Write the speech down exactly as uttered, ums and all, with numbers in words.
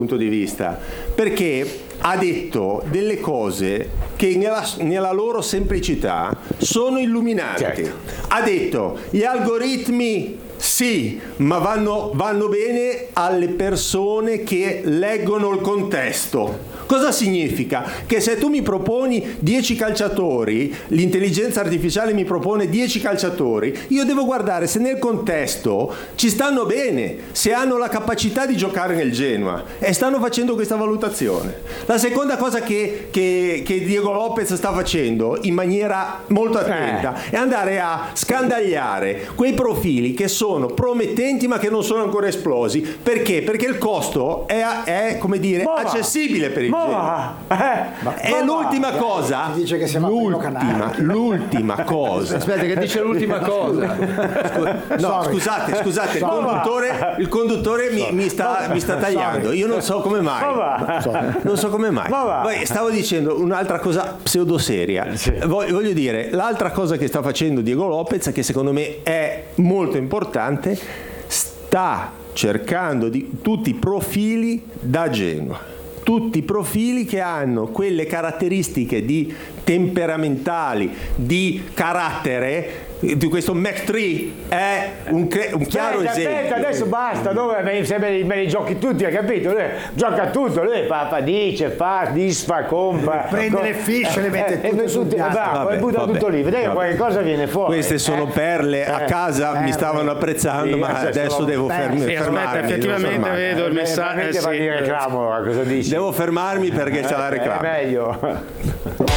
punto di vista, perché ha detto delle cose che nella, nella loro semplicità sono illuminanti. Certo. Ha detto gli algoritmi sì, ma vanno, vanno bene alle persone che leggono il contesto. Cosa significa? Che se tu mi proponi dieci calciatori, l'intelligenza artificiale mi propone dieci calciatori, io devo guardare se nel contesto ci stanno bene, se hanno la capacità di giocare nel Genoa, e stanno facendo questa valutazione. La seconda cosa che, che, che Diego Lopez sta facendo in maniera molto attenta eh. è andare a scandagliare quei profili che sono promettenti ma che non sono ancora esplosi. Perché? Perché il costo è, è come dire, Mova. accessibile per il Genoa. Eh, e l'ultima cosa, si dice che siamo l'ultima, l'ultima cosa. Aspetta, che dice l'ultima cosa? No, scusate, scusate, il conduttore, il conduttore mi, mi, sta, mi sta tagliando. Io non so come mai. Non so come mai. Poi stavo dicendo un'altra cosa pseudoseria. Voglio dire, l'altra cosa che sta facendo Diego Lopez, che secondo me è molto importante, sta cercando di tutti i profili da Genoa. Tutti i profili che hanno quelle caratteristiche di temperamentali, di carattere. Di questo Mac tre è un, un chiaro aspetta, esempio. Aspetta, adesso basta, dove me, se me, me li giochi tutti, hai capito? Lui gioca tutto, lui fa, fa, dice, fa, disfa, compra. Prende co- le fiche, le mette eh, tutte eh, sul tutti, piatto. va, poi butta tutto lì, vedete che qualche cosa viene fuori. Queste sono eh? perle, a casa eh, mi stavano apprezzando, sì, ma adesso sono devo perle. fermi, Sì, fermarmi. aspetta, devo effettivamente fermarmi. vedo il messaggio. Veramente Eh, va sì. di reclamo, cosa dici? Devo fermarmi perché c'è la È reclama. meglio.